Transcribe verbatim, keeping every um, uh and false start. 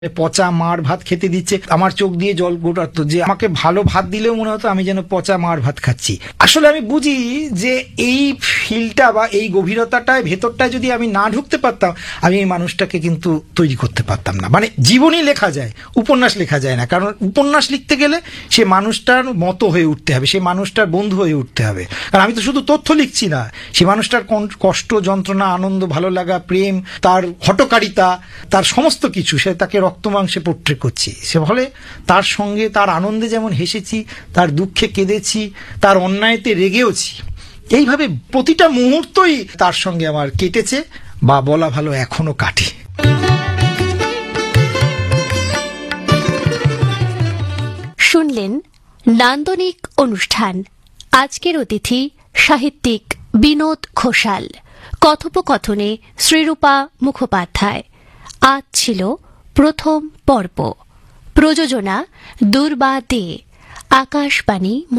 পচা মার ভাত খেতে দিচ্ছে, আমার চোখ দিয়ে জল গোটাতো যে আমাকে ভালো ভাত দিলেও মনে হতো আমি যেন পচা মার ভাত খাচ্ছি। আসলে আমি বুঝি যে এই ফিলটা বা এই গভীরতাটায় ভেতরটায় যদি আমি না ঢুকতে পারতাম, আমি এই মানুষটাকে কিন্তু তৈরি করতে পারতাম না। মানে জীবনী লেখা যায়, উপন্যাস লেখা যায় না, কারণ উপন্যাস লিখতে গেলে সে মানুষটার মতো হয়ে উঠতে হবে, সে মানুষটার বন্ধু হয়ে উঠতে হবে। কারণ আমি তো শুধু তথ্য লিখছি না, সে মানুষটার কষ্ট, যন্ত্রণা, আনন্দ, ভালো লাগা, প্রেম, তার হঠকারিতা, তার সমস্ত কিছু সে তাকে রক্ত মাংসে পোট্রে করছি। সে ফলে তার সঙ্গে তার আনন্দে যেমন হেসেছি, তার দুঃখে কেঁদেছি, তার অন্যায়তে রেগেওছি। এইভাবে প্রতিটা মুহূর্তই তার সঙ্গে আমার কেটেছে, বা বলা ভালো এখনো কাটে। শুনলেন নান্দনিক অনুষ্ঠান। আজকের অতিথি সাহিত্যিক বিনোদ ঘোষাল, কথোপকথনে শ্রীরূপা মুখোপাধ্যায়। আজ ছিল প্রথম পর্ব। প্রযোজনা দুর্বা দে, আকাশবাণী।